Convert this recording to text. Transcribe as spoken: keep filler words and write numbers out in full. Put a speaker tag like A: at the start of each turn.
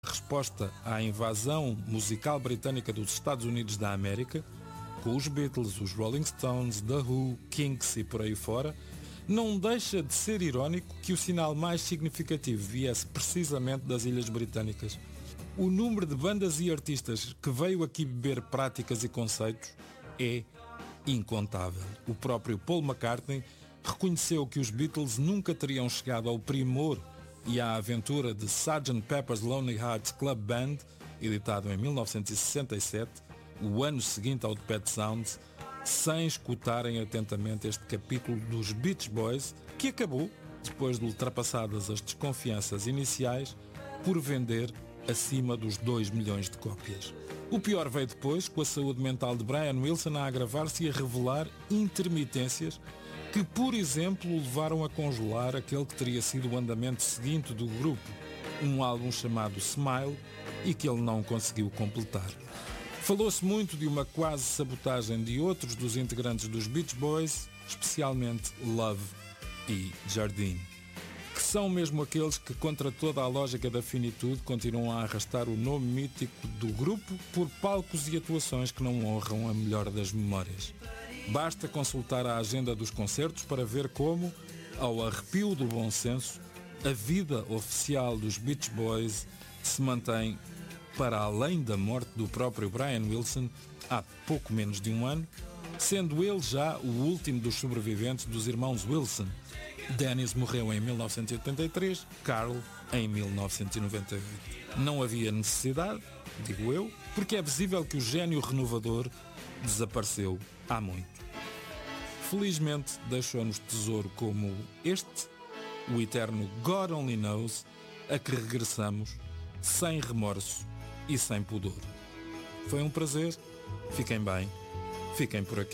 A: resposta à invasão musical britânica dos Estados Unidos da América, com os Beatles, os Rolling Stones, The Who, Kinks e por aí fora, não deixa de ser irónico que o sinal mais significativo viesse precisamente das Ilhas Britânicas. O número de bandas e artistas que veio aqui beber práticas e conceitos é incontável. O próprio Paul McCartney reconheceu que os Beatles nunca teriam chegado ao primor e à aventura de sergeant Pepper's Lonely Hearts Club Band, editado em mil novecentos e sessenta e sete, o ano seguinte ao de Pet Sounds, sem escutarem atentamente este capítulo dos Beach Boys, que acabou, depois de ultrapassadas as desconfianças iniciais, por vender acima dos dois milhões de cópias. O pior veio depois, com a saúde mental de Brian Wilson a agravar-se e a revelar intermitências que, por exemplo, o levaram a congelar aquele que teria sido o andamento seguinte do grupo, um álbum chamado Smile, e que ele não conseguiu completar. Falou-se muito de uma quase sabotagem de outros dos integrantes dos Beach Boys, especialmente Love e Jardine, que são mesmo aqueles que, contra toda a lógica da finitude, continuam a arrastar o nome mítico do grupo por palcos e atuações que não honram a melhor das memórias. Basta consultar a agenda dos concertos para ver como, ao arrepio do bom senso, a vida oficial dos Beach Boys se mantém para além da morte do próprio Brian Wilson há pouco menos de um ano, sendo ele já o último dos sobreviventes dos irmãos Wilson. Dennis morreu em mil novecentos e oitenta e três, Carl em mil novecentos e noventa e oito. Não havia necessidade, digo eu, porque é visível que o gênio renovador desapareceu há muito. Felizmente deixou-nos tesouro como este, o eterno God Only Knows, a que regressamos sem remorso e sem pudor. Foi um prazer, fiquem bem, fiquem por aqui.